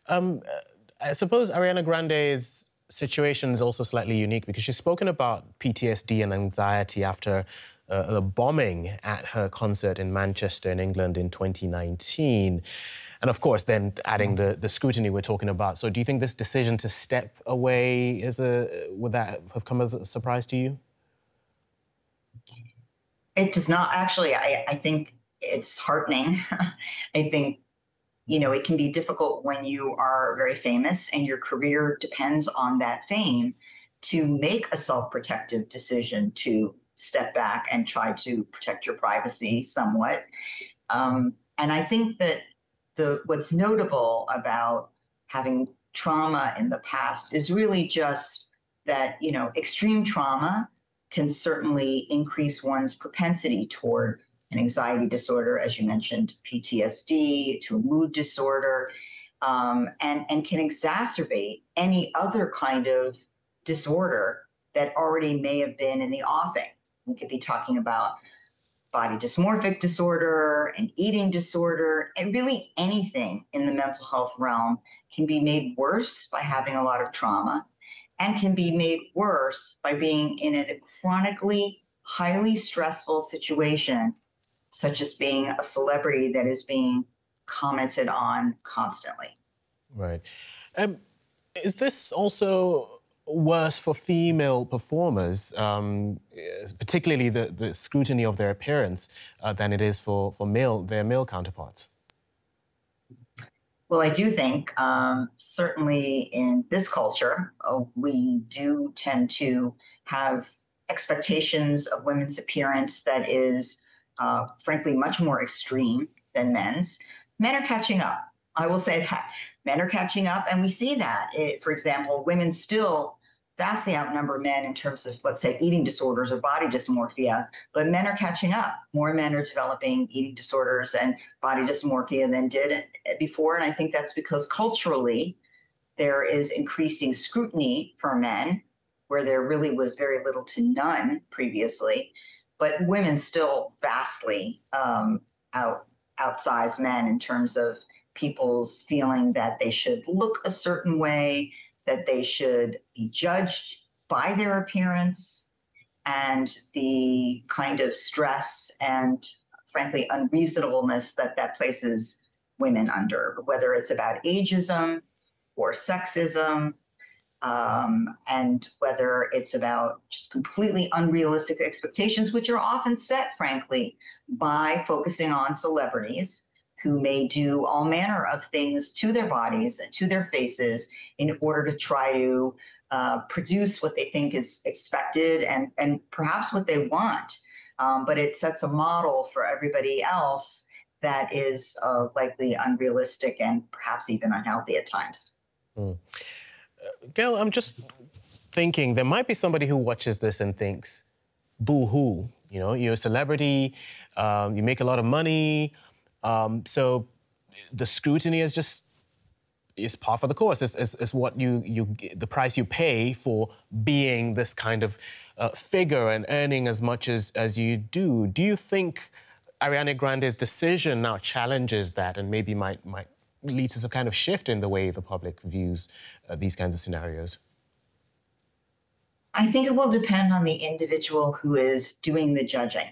Um, I suppose Ariana Grande's situation is also slightly unique because she's spoken about PTSD and anxiety after the bombing at her concert in Manchester, in England, in 2019. And of course, then adding Yes. the scrutiny we're talking about. So, do you think this decision to step away would that have come as a surprise to you? It does not actually. I think it's heartening. I think, it can be difficult when you are very famous and your career depends on that fame to make a self protective decision to step back and try to protect your privacy somewhat. And I think that what's notable about having trauma in the past is really just that extreme trauma can certainly increase one's propensity toward an anxiety disorder, as you mentioned, PTSD, to a mood disorder, and can exacerbate any other kind of disorder that already may have been in the offing. We could be talking about body dysmorphic disorder, an eating disorder, and really anything in the mental health realm can be made worse by having a lot of trauma and can be made worse by being in a chronically highly stressful situation, such as being a celebrity that is being commented on constantly. Right. Um, is this also worse for female performers, particularly the scrutiny of their appearance, than it is for their male counterparts? Well, I do think, certainly in this culture, we do tend to have expectations of women's appearance that is, frankly, much more extreme than men's. Men are catching up. I will say that men are catching up, and we see that. For example, women still vastly outnumber men in terms of, let's say, eating disorders or body dysmorphia, but men are catching up. More men are developing eating disorders and body dysmorphia than did before. And I think that's because culturally, there is increasing scrutiny for men, where there really was very little to none previously. But women still vastly outsize men in terms of people's feeling that they should look a certain way, that they should be judged by their appearance, and the kind of stress and, frankly, unreasonableness that that places women under, whether it's about ageism or sexism, and whether it's about just completely unrealistic expectations, which are often set, frankly, by focusing on celebrities who may do all manner of things to their bodies and to their faces in order to try to produce what they think is expected and perhaps what they want. But it sets a model for everybody else that is likely unrealistic and perhaps even unhealthy at times. Mm. Gail, I'm just thinking there might be somebody who watches this and thinks, boo hoo, you're a celebrity, you make a lot of money, so the scrutiny is par for the course. It's what the price you pay for being this kind of figure and earning as much as you do. Do you think Ariana Grande's decision now challenges that and maybe might lead to some kind of shift in the way the public views these kinds of scenarios? I think it will depend on the individual who is doing the judging.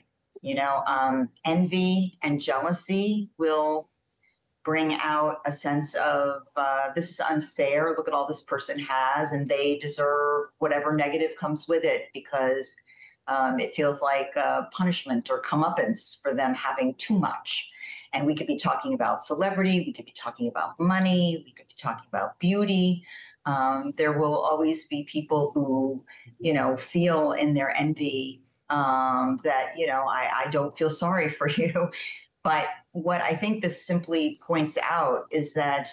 Envy and jealousy will bring out a sense of this is unfair. Look at all this person has, and they deserve whatever negative comes with it because it feels like punishment or comeuppance for them having too much. And we could be talking about celebrity, we could be talking about money, we could be talking about beauty. There will always be people who, feel in their envy that, I don't feel sorry for you. But what I think this simply points out is that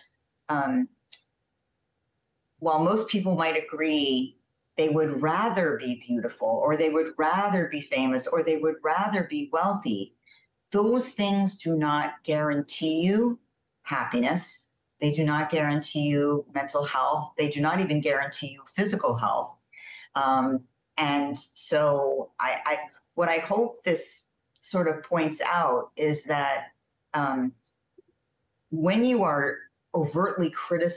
while most people might agree they would rather be beautiful or they would rather be famous or they would rather be wealthy, those things do not guarantee you happiness. They do not guarantee you mental health. They do not even guarantee you physical health. And so what I hope this sort of points out is that when you are overtly criticizing